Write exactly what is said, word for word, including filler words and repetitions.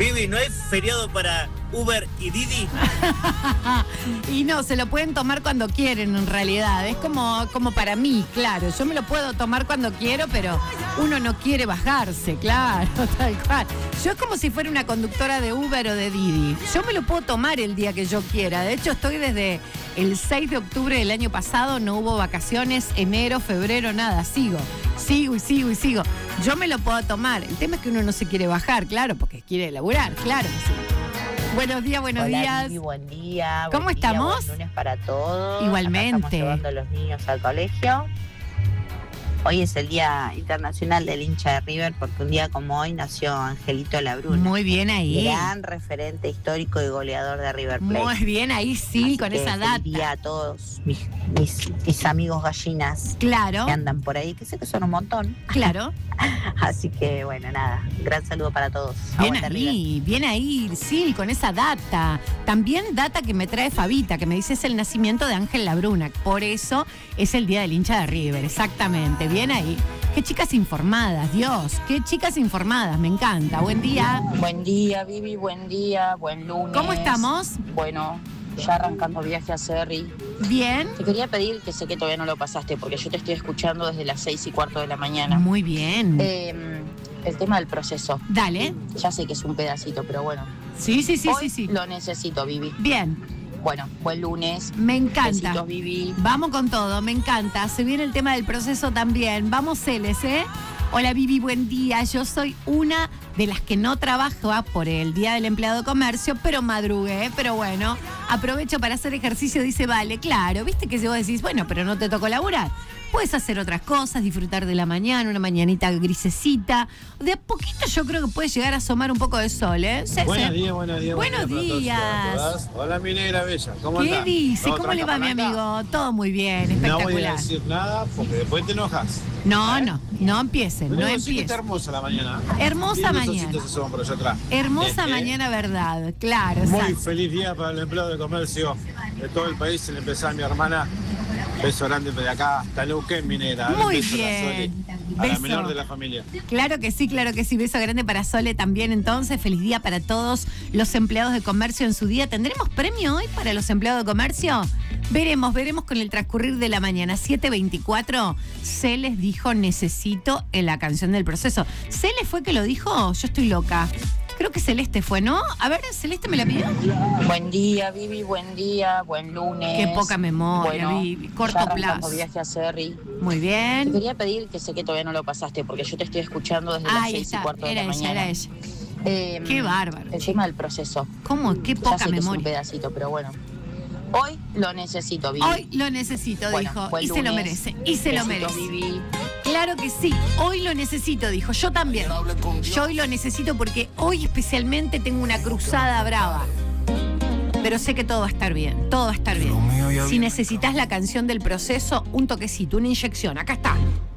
Vivi, ¿no hay feriado para Uber y Didi? Y no, se lo pueden tomar cuando quieren en realidad. Es como, como para mí, claro. Yo me lo puedo tomar cuando quiero, pero uno no quiere bajarse, claro, tal cual. Yo es como si fuera una conductora de Uber o de Didi. Yo me lo puedo tomar el día que yo quiera. De hecho, estoy desde el seis de octubre del año pasado, no hubo vacaciones, enero, febrero, nada. Sigo, sigo y sigo y sigo. Yo me lo puedo tomar. El tema es que uno no se quiere bajar, claro, porque quiere laburar, claro que sí. Buenos días, buenos Hola, días. Vivi, buen día. ¿Cómo buen estamos? Día, buen lunes para todos. Igualmente. Acá estamos llevando a los niños al colegio. Hoy es el Día Internacional del Hincha de River, porque un día como hoy nació Angelito Labruna. Muy bien ahí. Gran referente histórico y goleador de River Plate. Muy bien ahí, sí, Así con que esa feliz data. día a todos mis, mis, mis amigos gallinas Claro, que andan por ahí, que sé que son un montón. claro. Así que bueno, nada, gran saludo para todos. Bien Aguante River. ahí, bien ahí, sí, con esa data. También data que me trae Fabita, que me dice es el nacimiento de Ángel Labruna. Por eso es el día del hincha de River, exactamente. Bien ahí. Qué chicas informadas, Dios, qué chicas informadas, me encanta. Buen día. Buen día, Vivi, buen día, buen lunes. ¿Cómo estamos? Bueno, ya arrancando viaje a Cerri. Bien. Te quería pedir, que sé que todavía no lo pasaste, porque yo te estoy escuchando desde las seis y cuarto de la mañana. Muy bien. Eh, el tema del proceso. Dale. Ya sé que es un pedacito, pero bueno. Sí, sí, sí, Hoy sí, sí. lo necesito, Vivi. Bien, Bueno, buen lunes. me encanta. Besitos, Vivi. Vamos con todo, me encanta. Se viene el tema del proceso también. Vamos, Celes, ¿eh? Hola, Vivi, buen día. Yo soy una de las que no trabaja por el Día del Empleado de Comercio, pero madrugué, ¿eh? Pero bueno, aprovecho para hacer ejercicio, dice, vale, claro. ¿Viste que si vos decís, bueno, pero no te tocó laburar? Puedes hacer otras cosas, disfrutar de la mañana, una mañanita grisecita. De a poquito yo creo que puede llegar a asomar un poco de sol, ¿eh? César. Buenos días, buenos días. Buenos buen día días. para todos y para todas. Hola, mi negra bella. ¿Cómo ¿Qué andás? dice? ¿Todo ¿Cómo le va, mi tranca por acá? amigo? Todo muy bien, No espectacular. voy a decir nada porque después te enojas. No, ¿Eh? no, no empiecen, no Pero sí que está empiecen. hermosa la mañana. Hermosa Tiene mañana. solcitos se asoman por allá atrás. Hermosa Eh, eh. mañana, verdad, claro. Muy exacto. feliz día para el empleo de comercio de todo el país. El empezar mi hermana. Beso grande de acá hasta Neuquén, mi negra. Muy Beso a la bien. Sole, a la Beso. menor de la familia. Claro que sí, claro que sí. Beso grande para Sole también. Entonces, feliz día para todos los empleados de comercio en su día. ¿Tendremos premio hoy para los empleados de comercio? Veremos, veremos con el transcurrir de la mañana. siete veinticuatro, Celes dijo necesito en la canción del proceso. ¿Celes fue que lo dijo? Yo estoy loca. Creo que Celeste fue, ¿no? A ver, Celeste me la pidió. Buen día, Vivi, buen día, buen lunes. Qué poca memoria, Bueno, Vivi, corto ya arrancando plazo. viaje a Cerri. Muy Te bien. quería pedir, que sé que todavía no lo pasaste, porque yo te estoy escuchando desde las Ahí seis y está, cuarto de era la ella, mañana. era ella. Eh, Qué bárbaro. El tema del proceso. ¿Cómo? Qué Ya poca sé que es un memoria. pedacito, pero bueno. Hoy lo necesito, Vivi. Hoy lo necesito, Bueno, dijo, buen y se lo lunes. merece, y se lo Besitos, merece. Vivi. Claro que sí, hoy lo necesito, dijo, yo también. Yo hoy lo necesito porque hoy especialmente tengo una cruzada brava. Pero sé que todo va a estar bien, todo va a estar bien. Si necesitas la canción del proceso, un toquecito, una inyección, acá está.